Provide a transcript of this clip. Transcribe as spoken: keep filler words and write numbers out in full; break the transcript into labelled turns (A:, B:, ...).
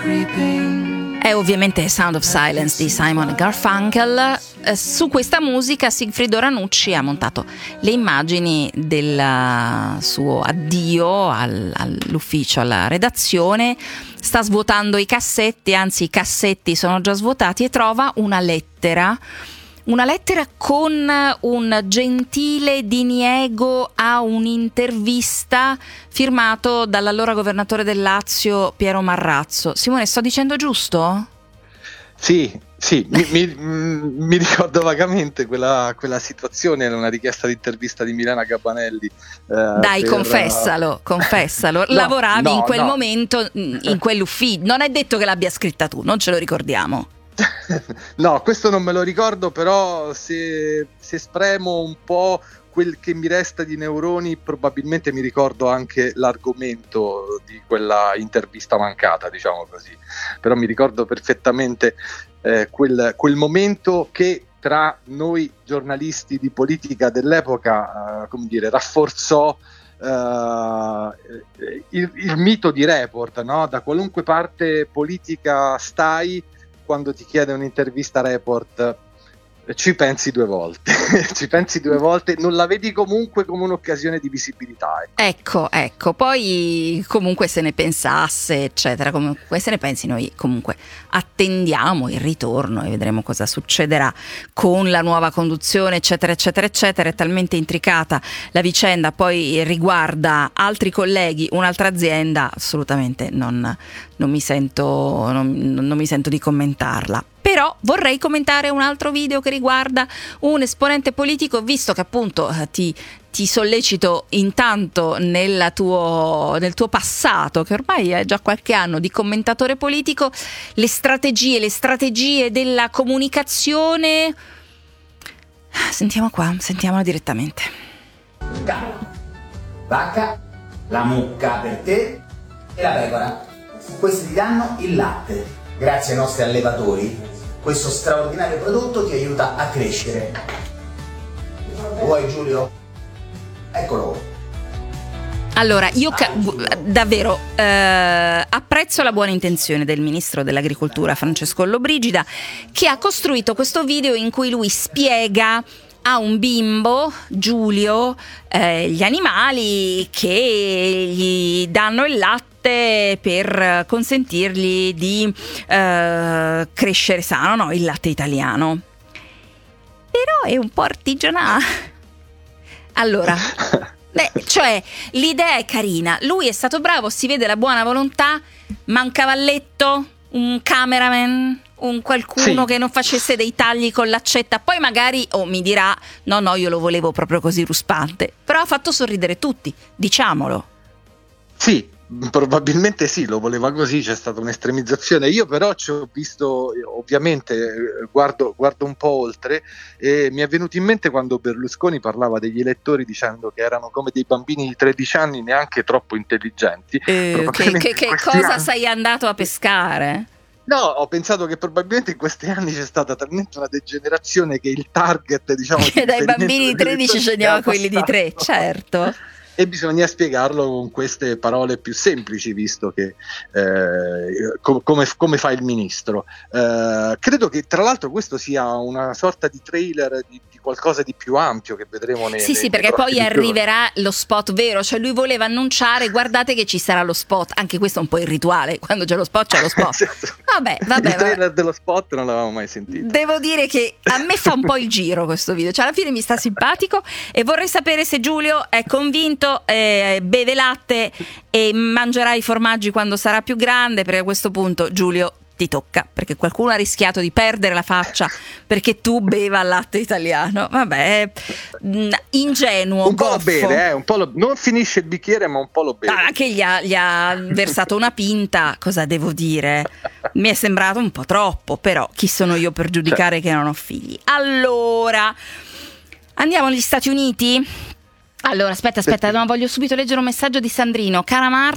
A: È ovviamente Sound of Silence di Simon e Garfunkel. Eh, su questa musica Sigfrido Ranucci ha montato le immagini del suo addio al, all'ufficio, alla redazione. Sta svuotando i cassetti, anzi i cassetti sono già svuotati, e trova una lettera. Una lettera con un gentile diniego a un'intervista firmato dall'allora governatore del Lazio Piero Marrazzo. Simone, sto dicendo giusto?
B: Sì, sì, mi, mi, mi ricordo vagamente quella, quella situazione, era una richiesta di intervista di Milena Gabanelli. Eh,
A: Dai,
B: per,
A: confessalo, confessalo.
B: No,
A: Lavoravi
B: no,
A: in quel
B: no.
A: momento in quell'ufficio. Non è detto che l'abbia scritta tu, non ce lo ricordiamo.
B: No, questo non me lo ricordo, però se, se spremo un po' quel che mi resta di neuroni, probabilmente mi ricordo anche l'argomento di quella intervista mancata, diciamo così. Però mi ricordo perfettamente eh, quel, quel momento che tra noi giornalisti di politica dell'epoca, eh, come dire, rafforzò Uh, il, il mito di Report, no? Da qualunque parte politica stai, quando ti chiede un'intervista Report ci pensi due volte ci pensi due volte, non la vedi comunque come un'occasione di visibilità, ecco.
A: Ecco, ecco, poi comunque se ne pensasse, eccetera, comunque se ne pensi, noi comunque attendiamo il ritorno e vedremo cosa succederà con la nuova conduzione, eccetera, eccetera, eccetera. È talmente intricata la vicenda, poi riguarda altri colleghi, un'altra azienda, assolutamente non, non mi sento, non, non mi sento di commentarla. Però vorrei commentare un altro video che riguarda un esponente politico, visto che appunto ti, ti sollecito intanto nel tuo, nel tuo passato, che ormai è già qualche anno di commentatore politico, le strategie, le strategie della comunicazione. Sentiamo qua, sentiamola direttamente.
C: Vacca, la mucca per te e la pecora. Questi ti danno il latte. Grazie ai nostri allevatori, questo straordinario prodotto ti aiuta a crescere. Lo vuoi, Giulio? Eccolo.
A: Allora, io ca- davvero eh, apprezzo la buona intenzione del ministro dell'agricoltura Francesco Lollobrigida, che ha costruito questo video in cui lui spiega a un bimbo, Giulio, eh, gli animali che gli danno il latte per consentirgli di eh, crescere sano, no? Il latte italiano. Però è un po' artigianale. Allora, beh, cioè l'idea è carina, lui è stato bravo, si vede la buona volontà, ma un cavalletto, un cameraman, un qualcuno sì. che non facesse dei tagli con l'accetta, poi magari oh, mi dirà no no io lo volevo proprio così ruspante, però ha fatto sorridere tutti, diciamolo.
B: Sì, probabilmente sì, lo voleva così, c'è stata un'estremizzazione. Io però ci ho visto, ovviamente guardo, guardo un po' oltre, e mi è venuto in mente quando Berlusconi parlava degli elettori dicendo che erano come dei bambini di tredici anni neanche troppo intelligenti.
A: Eh, che che, che cosa anni... sei andato a pescare?
B: No, ho pensato che probabilmente in questi anni c'è stata talmente una degenerazione che il target, diciamo,
A: che dai bambini di tredici scendiamo a quelli di tre, certo.
B: E bisogna spiegarlo con queste parole più semplici, visto che eh, com- come, come fa il ministro. Eh, credo che tra l'altro questo sia una sorta di trailer di, di qualcosa di più ampio che vedremo nei
A: Sì,
B: nei,
A: sì, perché poi arriverà lo spot vero, cioè lui voleva annunciare, guardate che ci sarà lo spot, anche questo è un po' il rituale, quando c'è lo spot c'è lo spot. Vabbè, vabbè.
B: Il trailer
A: vabbè.
B: dello spot non l'avevamo mai sentito.
A: Devo dire che a me fa un po' il giro questo video, cioè alla fine mi sta simpatico, e vorrei sapere se Giulio è convinto, eh, beve latte e mangerà i formaggi quando sarà più grande, perché a questo punto Giulio ti tocca, perché qualcuno ha rischiato di perdere la faccia perché tu beva latte italiano. Vabbè, ingenuo,
B: un po'
A: goffo.
B: lo beve, eh, un po' lo, non finisce il bicchiere ma un po' lo beve.
A: Ah, che gli ha, gli ha versato una pinta, cosa devo dire? Mi è sembrato un po' troppo, però chi sono io per giudicare, certo, che non ho figli. Allora, andiamo agli Stati Uniti? Allora, aspetta, aspetta, no, voglio subito leggere un messaggio di Sandrino. Cara Marta,